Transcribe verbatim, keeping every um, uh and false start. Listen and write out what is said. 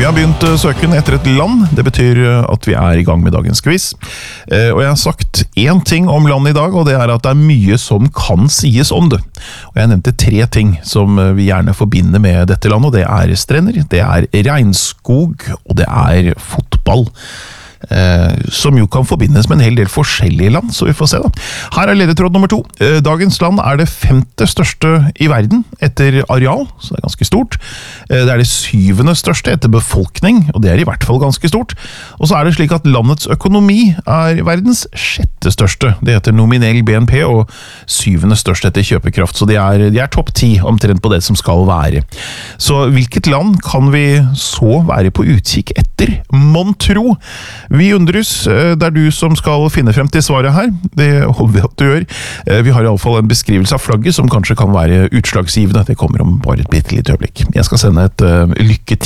Vi har begynt søken etter et land. Det betyr at vi er i gang med dagens quiz. Og jeg har sagt én ting om landet i dag, og det er at det er mye som kan sies om det. Og jeg nevnte tre ting som vi gjerne forbinder med dette landet, og det er strender, det er regnskog, og det er fotball. Eh, som jo kan forbindes med en hel del forskjellige land, så vi får se da. Her er ledetråd nummer to. Eh, dagens land er det femte største i verden etter areal, så det er ganske stort. Eh, det er det syvende største etter befolkning, og det er i hvert fall ganske stort. Og så er det slik at landets økonomi er verdens sjette største. Det heter nominell B N P, og syvende største etter kjøpekraft, så de er, de er topp ti omtrent på det som skal være. Så hvilket land kan vi så være på utkikk etter? Mon tro? Vi undres, det er du som skal finne frem til svaret her. Det håper vi at du gjør. Vi har i alle fall en beskrivelse av flagget som kanskje kan være utslagsgivende. Det kommer om bare et bitte lite øyeblikk. Jeg skal sende et uh, lykke til.